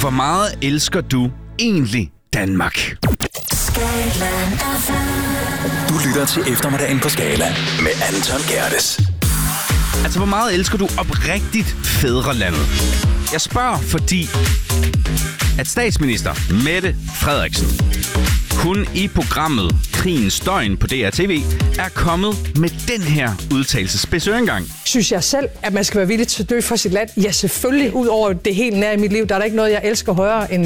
Hvor meget elsker du egentlig Danmark? Du lytter til Eftermiddagen på Skala med Anton Gerdes. Altså, hvor meget elsker du oprigtigt fædrelandet? Jeg spørger, fordi at statsminister Mette Frederiksen, hun i programmet Krigens Døgn på DR TV, er kommet med den her udtalelse. Spidsørengang. Synes jeg selv, at man skal være villig til at dø for sit land? Ja, selvfølgelig. Udover det helt nære i mit liv, der er der ikke noget, jeg elsker højere end